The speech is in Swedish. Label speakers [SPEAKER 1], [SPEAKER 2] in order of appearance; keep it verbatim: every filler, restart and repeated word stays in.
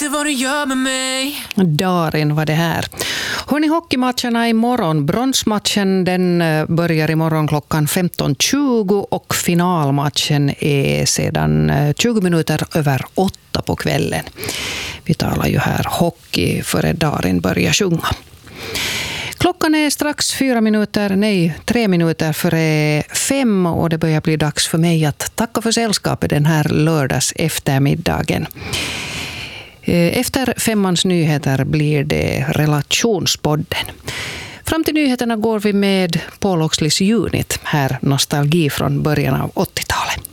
[SPEAKER 1] vad du gör med mig.
[SPEAKER 2] Darin var det här. Hörrni, hockeymatcherna imorgon. Bronsmatchen den börjar imorgon klockan femton tjugo och finalmatchen är sedan tjugo minuter över åtta på kvällen. Vi talar ju här hockey före Darin börjar sjunga. Klockan är strax fyra minuter, nej, tre minuter före fem och det börjar bli dags för mig att tacka för sällskapet den här lördags eftermiddagen. Efter femmans nyheter blir det relationspodden. Fram till nyheterna går vi med Paul Oxleys Unit, här nostalgi från början av åttiotalet.